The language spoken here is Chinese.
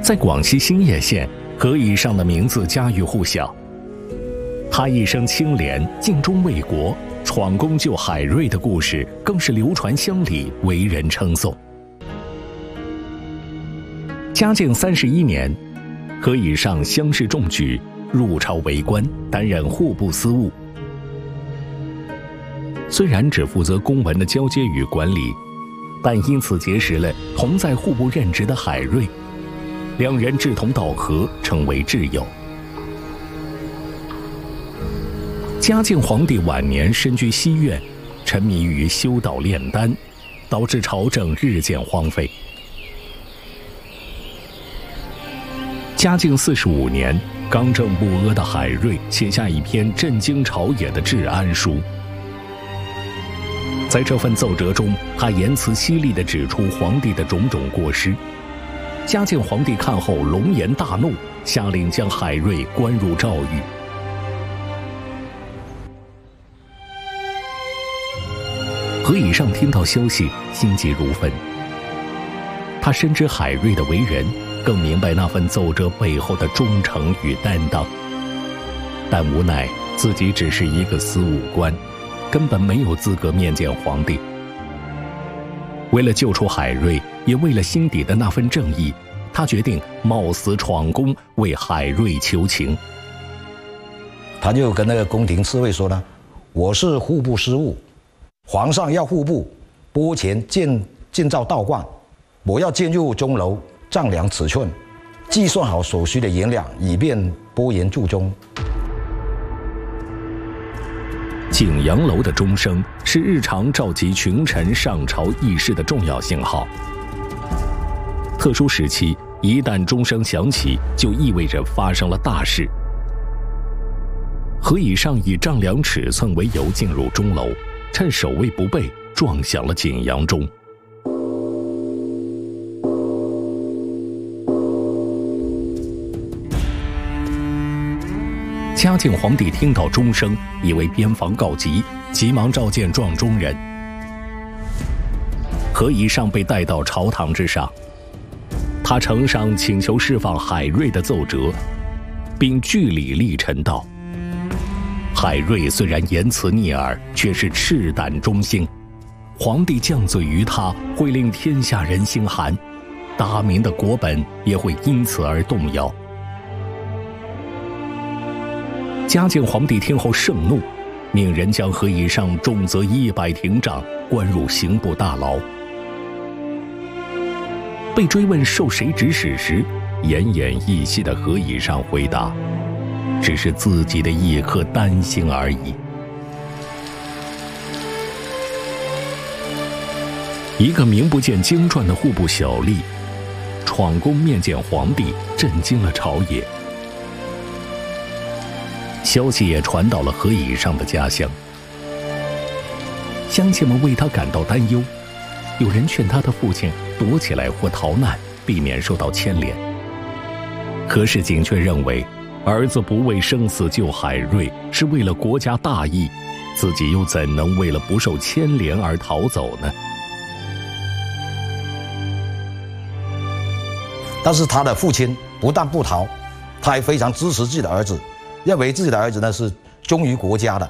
在广西兴业县，何以上的名字家喻户晓。他一生清廉，尽忠卫国，闯功救海瑞的故事更是流传乡里，为人称颂。嘉靖31年，何以上乡试中举，入朝为官，担任户部司务。虽然只负责公文的交接与管理，但因此结识了同在户部任职的海瑞，两人志同道合，成为挚友。嘉靖皇帝晚年身居西苑，沉迷于修道炼丹，导致朝政日渐荒废。嘉靖45年，刚正不阿的海瑞写下一篇震惊朝野的治安书。在这份奏折中，他言辞犀利地指出皇帝的种种过失。嘉靖皇帝看后龙颜大怒，下令将海瑞关入诏狱。何以上听到消息，心急如焚。他深知海瑞的为人，更明白那份奏折背后的忠诚与担当，但无奈自己只是一个司务官，根本没有资格面见皇帝。为了救出海瑞，也为了心底的那份正义，他决定冒死闯宫，为海瑞求情。 他就跟那个宫廷侍卫说呢：“我是户部司务，皇上要户部拨钱建造道观，我要进入钟楼，丈量尺寸，计算好所需的银两，以便拨言铸钟。” 景阳楼的钟声是日常召集群臣上朝议事的重要信号。特殊时期，一旦钟声响起，就意味着发生了大事。何以上以丈量尺寸为由进入钟楼，趁守卫不备，撞响了景阳钟。嘉靖皇帝听到钟声，以为边防告急，急忙召见撞钟人。何以上被带到朝堂之上，他呈上请求释放海瑞的奏折，并据理力陈道：海瑞虽然言辞逆耳，却是赤胆忠心，皇帝降罪于他，会令天下人心寒，大明的国本也会因此而动摇。嘉靖皇帝听后盛怒，命人将何以上重责100廷杖，关入刑部大牢。被追问受谁指使时，奄奄一息的何以上回答：“只是自己的一颗丹心而已。”一个名不见经传的户部小吏，闯宫面见皇帝，震惊了朝野。消息也传到了何以上的家乡，乡亲们为他感到担忧，有人劝他的父亲躲起来或逃难，避免受到牵连。何世景却认为，儿子不为生死救海瑞，是为了国家大义，自己又怎能为了不受牵连而逃走呢？ 但是他的父亲不但不逃，他还非常支持自己的儿子，认为自己的儿子呢是忠于国家的。